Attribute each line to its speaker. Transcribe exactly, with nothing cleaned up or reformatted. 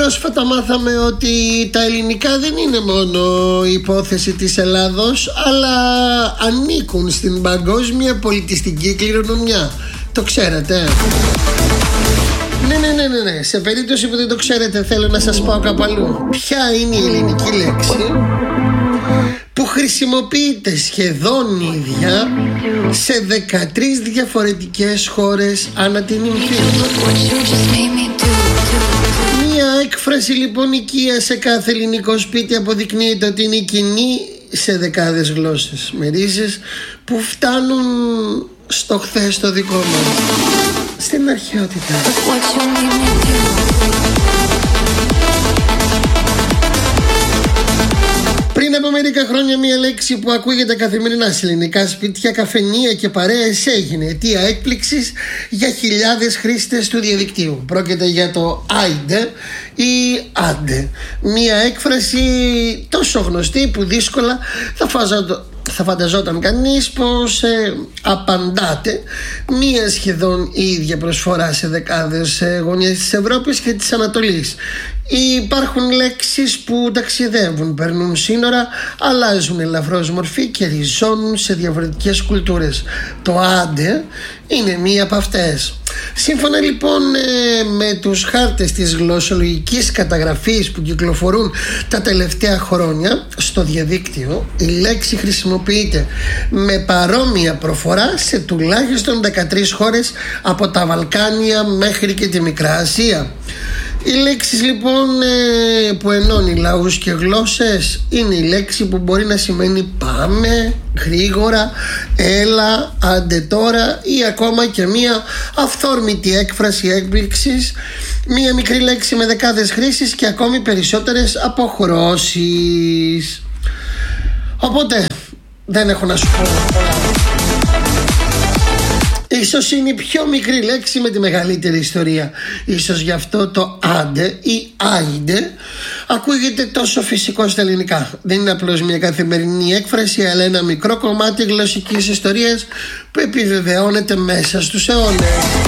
Speaker 1: Πρόσφατα μάθαμε ότι τα ελληνικά δεν είναι μόνο υπόθεση της Ελλάδος, αλλά ανήκουν στην παγκόσμια πολιτιστική κληρονομιά. Το ξέρετε? Ναι, ναι, ναι, ναι, ναι. Σε περίπτωση που δεν το ξέρετε, θέλω να σας πάω κάπου αλλού. Ποια είναι η ελληνική λέξη που χρησιμοποιείται σχεδόν ίδια σε δεκατρείς διαφορετικές χώρες ανά την νυμφή? Μία έκφραση λοιπόν οικία σε κάθε ελληνικό σπίτι αποδεικνύεται ότι είναι κοινή σε δεκάδες γλώσσες, με ρίζες που φτάνουν στο χθες το δικό μας, στην αρχαιότητα. Πριν από μερικά χρόνια, μια λέξη που ακούγεται καθημερινά σε ελληνικά σπίτια, καφενεία και παρέες, έγινε αιτία έκπληξης για χιλιάδες χρήστες του διαδικτύου. Πρόκειται για το άιντε ή άντε, μια έκφραση τόσο γνωστή που δύσκολα θα φάζω θα φανταζόταν κανείς πως ε, απαντάτε μία σχεδόν η ίδια προσφορά σε δεκάδες ε, γωνιές της Ευρώπης και της Ανατολής. Υπάρχουν λέξεις που ταξιδεύουν, περνούν σύνορα, αλλάζουν ελαφρώς μορφή και ριζώνουν σε διαφορετικές κουλτούρες. Το άντε είναι μία από αυτές. Σύμφωνα λοιπόν ε, με τους χάρτες της γλωσσολογικής καταγραφής που κυκλοφορούν τα τελευταία χρόνια στο διαδίκτυο, η λέξη χρησιμοποιείται με παρόμοια προφορά σε τουλάχιστον δεκατρείς χώρες από τα Βαλκάνια μέχρι και τη Μικρά Ασία. Οι λέξεις λοιπόν ε, που ενώνει λαούς και γλώσσες είναι η λέξη που μπορεί να σημαίνει πάμε, γρήγορα, έλα, άντε τώρα, ή ακόμα και μία αυθόρμητη έκφραση έκπληξης, μία μικρή λέξη με δεκάδες χρήσεις και ακόμη περισσότερες αποχρώσεις. Οπότε δεν έχω να σου πω πολλά. Ίσως είναι η πιο μικρή λέξη με τη μεγαλύτερη ιστορία. Ίσως γι' αυτό το άντε ή άιντε ακούγεται τόσο φυσικό στα ελληνικά. Δεν είναι απλώς μια καθημερινή έκφραση, αλλά ένα μικρό κομμάτι γλωσσικής ιστορίας που επιβεβαιώνεται μέσα στους αιώνες.